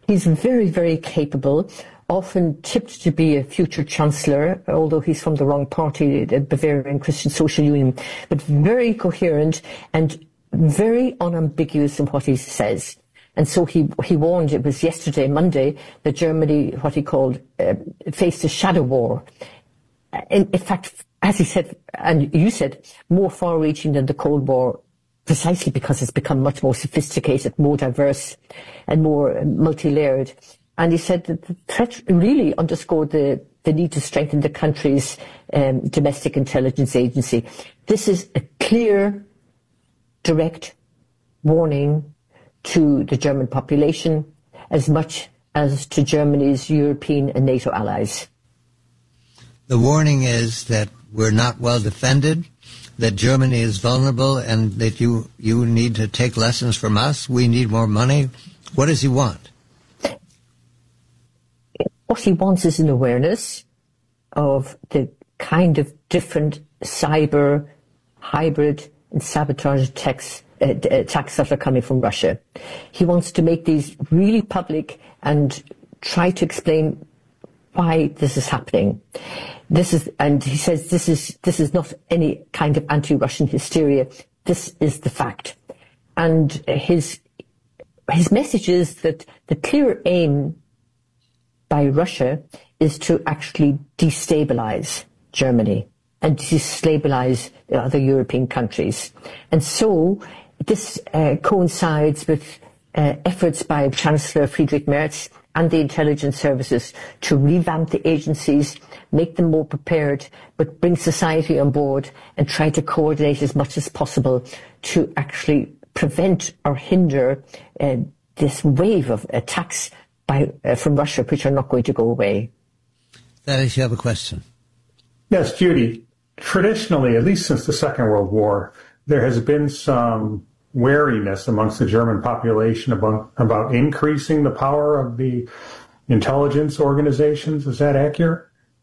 He's very, very capable, often tipped to be a future chancellor, although he's from the wrong party, the Bavarian Christian Social Union, but very coherent and very unambiguous in what he says. And so he warned, it was yesterday, Monday, that Germany, what he called, faced a shadow war. In fact, as he said, and you said, more far-reaching than the Cold War, precisely because it's become much more sophisticated, more diverse, and more multi-layered. And he said that the threat really underscored the need to strengthen the country's domestic intelligence agency. This is a clear, direct warning to the German population as much as to Germany's European and NATO allies. The warning is that we're not well defended, that Germany is vulnerable, and that you need to take lessons from us. We need more money. What does he want? What he wants is an awareness of the kind of different cyber, hybrid, and sabotage attacks that are coming from Russia. He wants to make these really public and try to explain why this is happening. And he says this is not any kind of anti-Russian hysteria. This is the fact. And his message is that the clear aim by Russia is to actually destabilize Germany and destabilize the other European countries. And so this coincides with efforts by Chancellor Friedrich Merz and the intelligence services to revamp the agencies, make them more prepared, but bring society on board and try to coordinate as much as possible to actually prevent or hinder this wave of attacks from Russia, which are not going to go away. Thaddeus, you have a question. Yes, Judy. Traditionally, at least since the Second World War, there has been some wariness amongst the German population about increasing the power of the intelligence organizations. Is that accurate?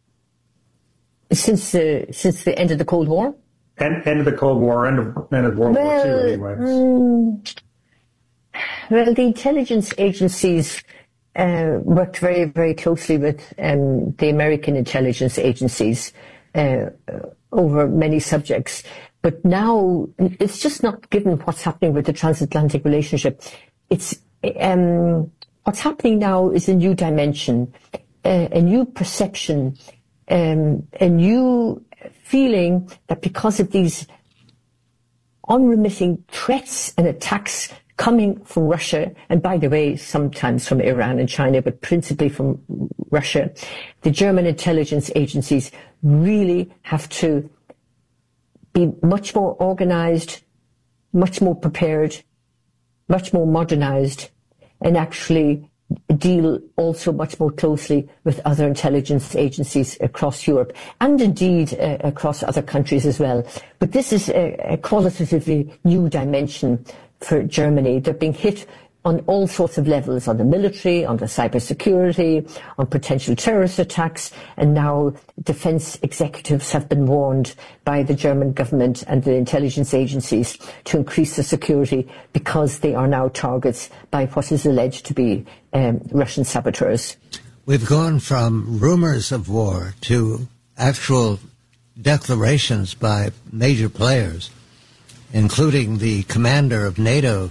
Since the end of the Cold War? End of the Cold War, end of World War II, anyway. Well, the intelligence agencies worked very, very closely with the American intelligence agencies over many subjects. But now it's just not given what's happening with the transatlantic relationship. It's what's happening now is a new dimension, a new perception, a new feeling that because of these unremitting threats and attacks coming from Russia, and by the way, sometimes from Iran and China, but principally from Russia, the German intelligence agencies really have to be much more organized, much more prepared, much more modernized, and actually deal also much more closely with other intelligence agencies across Europe and indeed across other countries as well. But this is a qualitatively new dimension for Germany. They're being hit on all sorts of levels, on the military, on the cybersecurity, on potential terrorist attacks, and now defense executives have been warned by the German government and the intelligence agencies to increase the security because they are now targets by what is alleged to be Russian saboteurs. We've gone from rumors of war to actual declarations by major players, including the commander of NATO.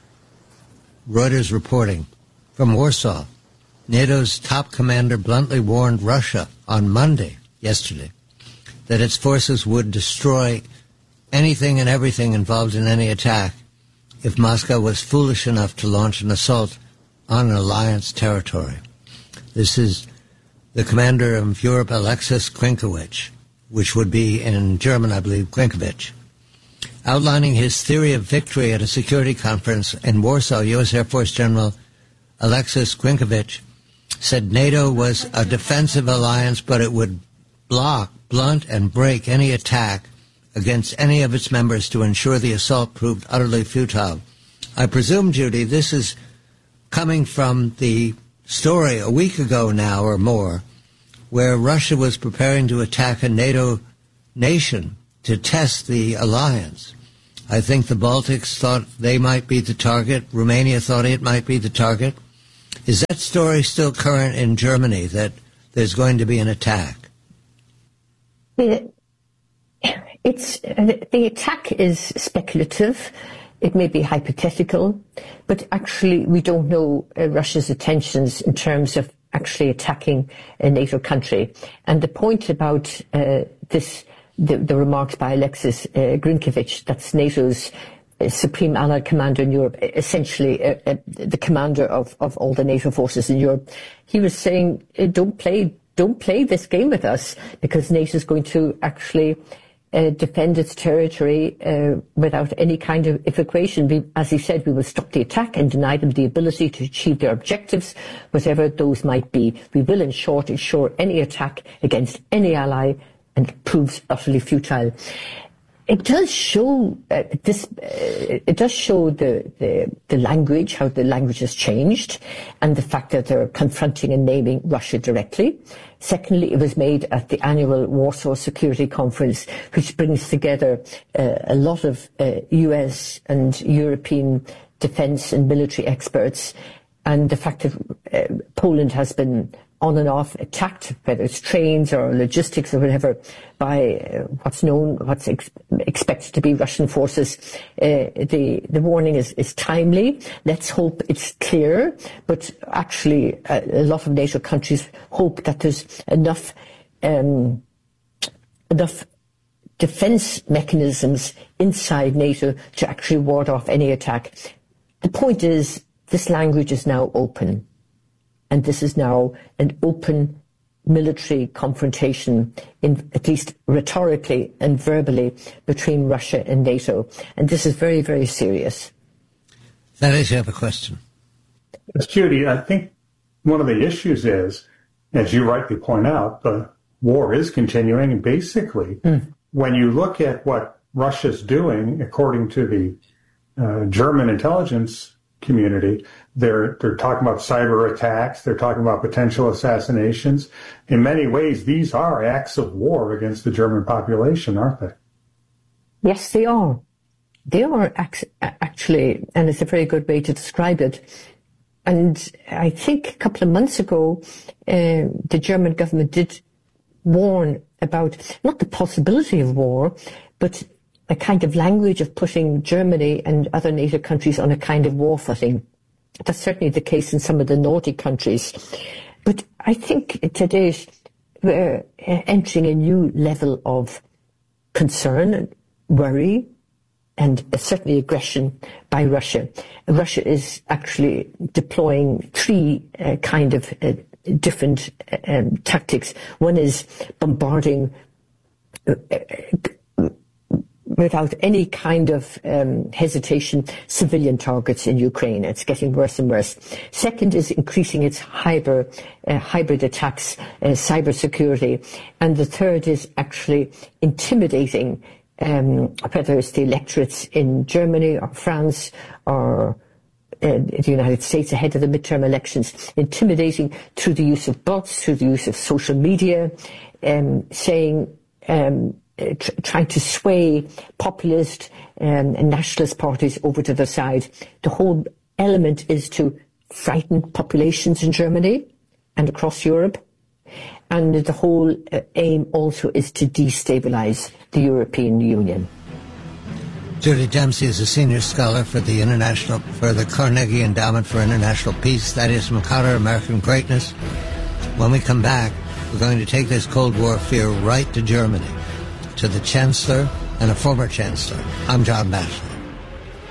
Reuters reporting from Warsaw. NATO's top commander bluntly warned Russia on Monday, yesterday, that its forces would destroy anything and everything involved in any attack if Moscow was foolish enough to launch an assault on alliance territory. This is the commander of Europe, Alexis Krinkowicz, which would be in German, I believe, Krinkowicz. Outlining his theory of victory at a security conference in Warsaw, U.S. Air Force General Alexis Krinkowicz said NATO was a defensive alliance, but it would block, blunt, and break any attack against any of its members to ensure the assault proved utterly futile. I presume, Judy, this is coming from the story a week ago now or more, where Russia was preparing to attack a NATO nation to test the alliance. I think the Baltics thought they might be the target. Romania thought it might be the target. Is that story still current in Germany, that there's going to be an attack? The attack is speculative. It may be hypothetical, but actually we don't know Russia's intentions in terms of actually attacking a NATO country. And the point about the remarks by Alexis Grinkevich, that's NATO's Supreme Allied Commander in Europe, essentially the commander of all the NATO forces in Europe, he was saying, don't play this game with us, because NATO is going to actually defend its territory without any kind of evacuation. As he said, we will stop the attack and deny them the ability to achieve their objectives, whatever those might be. We will, in short, ensure any attack against any ally and proves utterly futile. It does show It does show the language, how the language has changed, and the fact that they're confronting and naming Russia directly. Secondly, it was made at the annual Warsaw Security Conference, which brings together a lot of US and European defence and military experts, and the fact that Poland has been on and off attacked, whether it's trains or logistics or whatever, by what's expected to be Russian forces. The warning is timely. Let's hope it's clear. But actually, a lot of NATO countries hope that there's enough defence mechanisms inside NATO to actually ward off any attack. The point is, this language is now open. And this is now an open military confrontation, at least rhetorically and verbally, between Russia and NATO. And this is very, very serious. That is, you have a question. Judy, I think one of the issues is, as you rightly point out, the war is continuing. And basically, when you look at what Russia's doing, according to the German intelligence community, they're talking about cyber attacks, they're talking about potential assassinations. In many ways, these are acts of war against the German population, aren't they? Yes, they are. They are actually, and it's a very good way to describe it. And I think a couple of months ago, the German government did warn about not the possibility of war, but a kind of language of putting Germany and other NATO countries on a kind of war footing. That's certainly the case in some of the Nordic countries. But I think today we're entering a new level of concern, worry, and certainly aggression by Russia. Russia is actually deploying three different tactics. One is bombarding without any kind of hesitation civilian targets in Ukraine. It's getting worse and worse. Second is increasing its hybrid attacks, cybersecurity. And the third is actually intimidating whether it's the electorates in Germany or France or the United States ahead of the midterm elections, intimidating through the use of bots, through the use of social media, trying to sway populist and nationalist parties over to their side. The whole element is to frighten populations in Germany and across Europe. And the whole aim also is to destabilize the European Union. Judy Dempsey is a senior scholar for the Carnegie Endowment for International Peace. That is from Counter-American Greatness. When we come back, we're going to take this Cold War fear right to Germany, to the Chancellor and a former Chancellor. I'm John Batchelor.